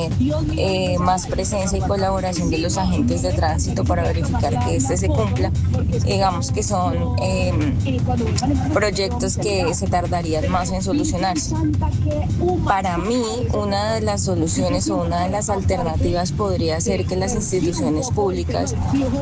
tener más presencia y colaboración de los agentes de tránsito para verificar que este se cumpla. Digamos que son proyectos que se tardarían más en solucionarse. Para mí, una de las soluciones o una de las alternativas podría ser que las instituciones públicas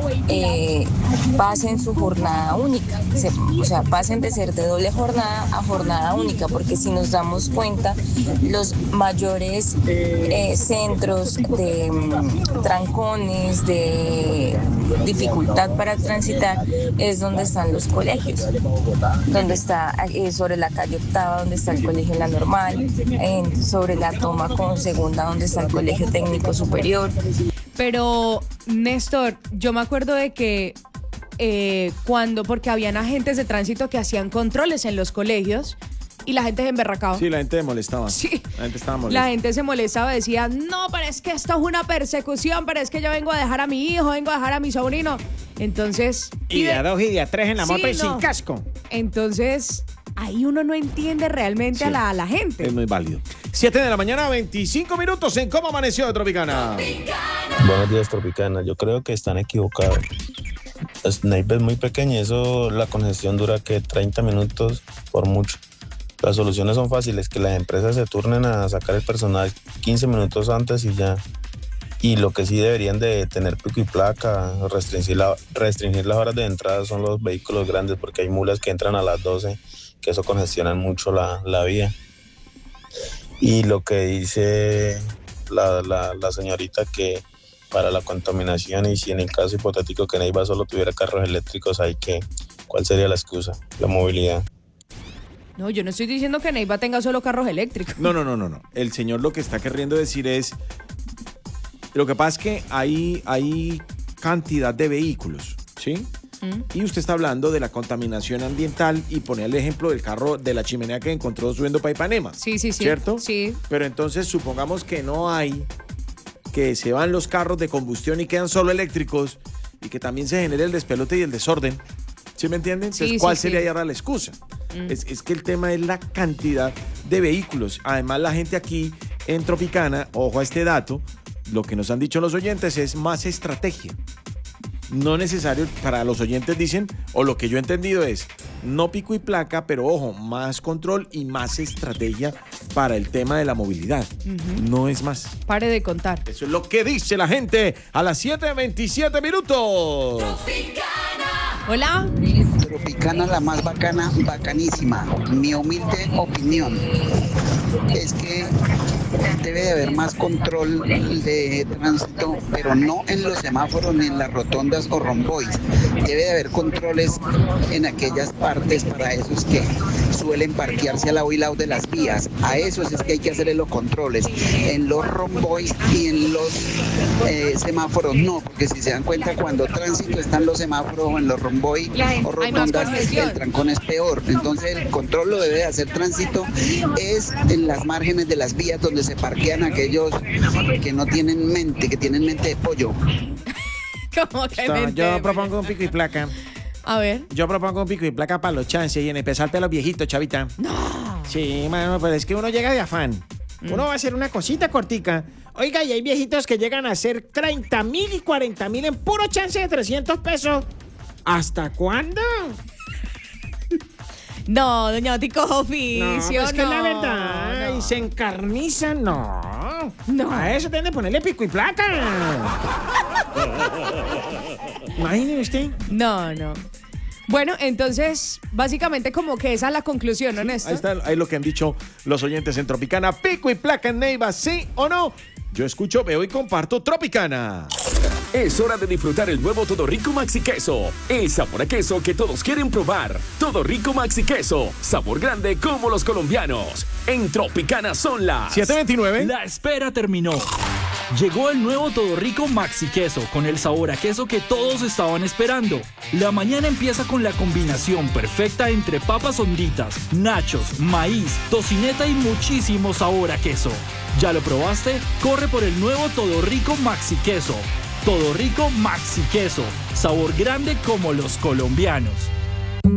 pasen su jornada única, o sea, pasen de ser de doble jornada a jornada única, porque si nos damos cuenta, los mayores centros de trancones, de dificultad para transitar, es donde están los colegios, donde está sobre la calle Octava, donde está el colegio La Normal, sobre la toma con Segunda, donde está el colegio técnico superior. Pero, Néstor, yo me acuerdo de que porque habían agentes de tránsito que hacían controles en los colegios y la gente se emberracaba. Sí, la gente se molestaba. Sí. La gente estaba molesta. La gente se molestaba, decía, no, pero es que esto es una persecución, pero es que yo vengo a dejar a mi hijo, vengo a dejar a mi sobrino. Entonces... Y de a dos y de a tres en la moto y sin casco. Entonces, ahí uno no entiende realmente a la gente. Es muy válido. 7 de la mañana, 25 minutos en ¿Cómo amaneció Tropicana? Buenos días, Tropicana. Yo creo que están equivocados. Neiva es muy pequeña y eso, la congestión dura que 30 minutos por mucho. Las soluciones son fáciles, que las empresas se turnen a sacar el personal 15 minutos antes y ya. Y lo que sí deberían de tener pico y placa, restringir las horas de entrada son los vehículos grandes, porque hay mulas que entran a las 12, que eso congestiona mucho la vía. Y lo que dice la señorita, que para la contaminación, y si en el caso hipotético que Neiva solo tuviera carros eléctricos, ¿cuál sería la excusa? La movilidad. No, yo no estoy diciendo que Neiva tenga solo carros eléctricos. No. El señor lo que está queriendo decir es, lo que pasa es que hay cantidad de vehículos, ¿sí? Y usted está hablando de la contaminación ambiental y pone el ejemplo del carro de la chimenea que encontró subiendo para Ipanema. Sí. ¿Cierto? Sí. Pero entonces supongamos que no hay, que se van los carros de combustión y quedan solo eléctricos y que también se genere el despelote y el desorden. ¿Sí me entienden? Entonces, ¿cuál sería ahora la excusa? Es que el tema es la cantidad de vehículos. Además, la gente aquí en Tropicana, ojo a este dato, lo que nos han dicho los oyentes es más estrategia. No necesario, para los oyentes dicen, o lo que yo he entendido es, no pico y placa, pero ojo, más control y más estrategia para el tema de la movilidad. No es más. Pare de contar. Eso es lo que dice la gente a las 7:27 minutos. Tropicana. Hola. Tropicana, la más bacana, bacanísima. Mi humilde opinión es que debe de haber más control de tránsito, pero no en los semáforos ni en las rotondas o romboids. Debe de haber controles en aquellas partes para esos que suelen parquearse al lado y lado de las vías. A esos es que hay que hacerle los controles. En los romboids y en los semáforos no, porque si se dan cuenta, cuando tránsito están los semáforos o en los romboids o rotondas, el trancón es peor. Entonces el control lo debe de hacer tránsito es en las márgenes de las vías donde se parquean aquellos que no tienen mente, que tienen mente de pollo. ¿Cómo que mente? Yo propongo un pico y placa. A ver. Yo propongo un pico y placa para los chances y en especial para los viejitos, chavita. No. Sí, mano, pero es que uno llega de afán. Uno va a hacer una cosita cortica. Oiga, y hay viejitos que llegan a hacer 30,000 y 40,000 en puro chance de 300 pesos. ¿Hasta cuándo? No, doña Tico oficio, no. Es que la verdad, no. Y se encarnizan, no. A eso tienen que ponerle pico y placa. Imagínese usted. No. Bueno, entonces, básicamente como que esa es la conclusión, ¿no, Néstor? Ahí está, ahí lo que han dicho los oyentes en Tropicana. Pico y placa en Neiva, ¿sí o no? Yo escucho, veo y comparto Tropicana. Es hora de disfrutar el nuevo Todo Rico Maxi Queso. El sabor a queso que todos quieren probar. Todo Rico Maxi Queso. Sabor grande como los colombianos. En Tropicana son las 7:29. La espera terminó. Llegó el nuevo Todo Rico Maxi Queso con el sabor a queso que todos estaban esperando. La mañana empieza con la combinación perfecta entre papas honditas, nachos, maíz, tocineta y muchísimo sabor a queso. ¿Ya lo probaste? Corre por el nuevo Todo Rico Maxi Queso. Todo Rico Maxi Queso. Sabor grande como los colombianos.